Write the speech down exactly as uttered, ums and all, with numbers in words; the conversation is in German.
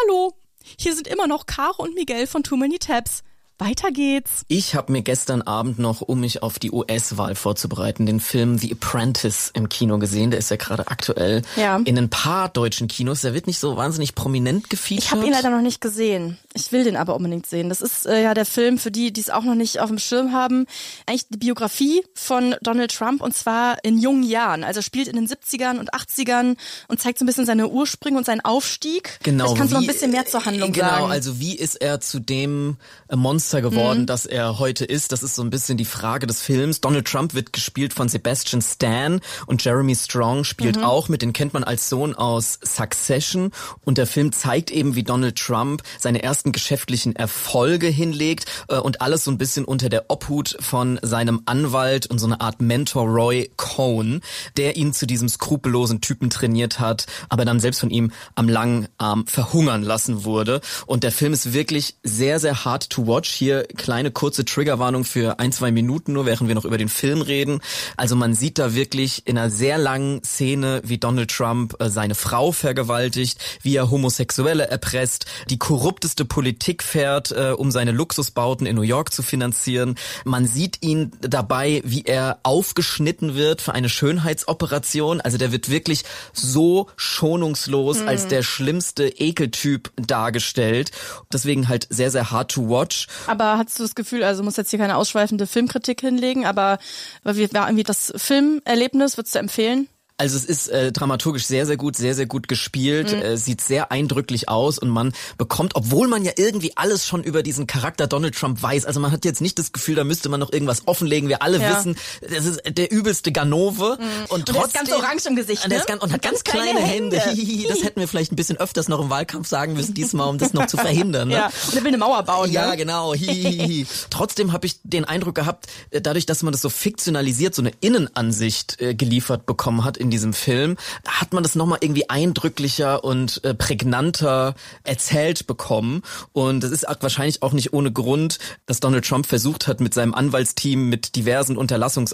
Hallo, hier sind immer noch Caro und Miguel von Too Many Tabs. Weiter geht's. Ich habe mir gestern Abend noch, um mich auf die U S-Wahl vorzubereiten, den Film The Apprentice im Kino gesehen. Der ist ja gerade aktuell ja. in ein paar deutschen Kinos. Der wird nicht so wahnsinnig prominent gefeatured. Ich habe ihn leider noch nicht gesehen. Ich will den aber unbedingt sehen. Das ist äh, ja der Film, für die, die es auch noch nicht auf dem Schirm haben, eigentlich die Biografie von Donald Trump, und zwar in jungen Jahren. Also er spielt in den siebzigern und achtzigern und zeigt so ein bisschen seine Ursprünge und seinen Aufstieg. Genau. Vielleicht kannst du noch wie, ein bisschen mehr zur Handlung genau, sagen. Genau, also wie ist er zu dem Monster geworden, mhm. das er heute ist? Das ist so ein bisschen die Frage des Films. Donald Trump wird gespielt von Sebastian Stan und Jeremy Strong spielt mhm. auch mit. Den kennt man als Sohn aus Succession. Und der Film zeigt eben, wie Donald Trump seine ersten geschäftlichen Erfolge hinlegt äh, und alles so ein bisschen unter der Obhut von seinem Anwalt und so eine Art Mentor Roy Cohn, der ihn zu diesem skrupellosen Typen trainiert hat, aber dann selbst von ihm am langen Arm verhungern lassen wurde. Und der Film ist wirklich sehr, sehr hard to watch. Hier kleine kurze Triggerwarnung für ein, zwei Minuten nur, während wir noch über den Film reden. Also man sieht da wirklich in einer sehr langen Szene, wie Donald Trump äh, seine Frau vergewaltigt, wie er Homosexuelle erpresst, die korrupteste Politik fährt, äh, um seine Luxusbauten in New York zu finanzieren. Man sieht ihn dabei, wie er aufgeschnitten wird für eine Schönheitsoperation. Also der wird wirklich so schonungslos mhm. als der schlimmste Ekeltyp dargestellt. Deswegen halt sehr, sehr hard to watch. Aber hast du das Gefühl, also muss jetzt hier keine ausschweifende Filmkritik hinlegen, aber wie war irgendwie das Filmerlebnis, würdest du empfehlen? Also es ist äh, dramaturgisch sehr, sehr gut, sehr, sehr gut gespielt, mhm. äh, sieht sehr eindrücklich aus und man bekommt, obwohl man ja irgendwie alles schon über diesen Charakter Donald Trump weiß, also man hat jetzt nicht das Gefühl, da müsste man noch irgendwas offenlegen, wir alle ja. wissen, das ist der übelste Ganove mhm. und, und trotzdem... der ist ganz orange im Gesicht, ne? Der ist ganz, und hat ganz, ganz kleine, kleine Hände. Hände. Das hätten wir vielleicht ein bisschen öfters noch im Wahlkampf sagen müssen diesmal, um das noch zu verhindern. Ne? Ja, und er will eine Mauer bauen. Ja, ne? genau. Hihihi. Trotzdem habe ich den Eindruck gehabt, dadurch, dass man das so fiktionalisiert, so eine Innenansicht äh, geliefert bekommen hat in diesem Film, hat man das nochmal irgendwie eindrücklicher und äh, prägnanter erzählt bekommen. Und es ist wahrscheinlich auch nicht ohne Grund, dass Donald Trump versucht hat, mit seinem Anwaltsteam mit diversen Unterlassungs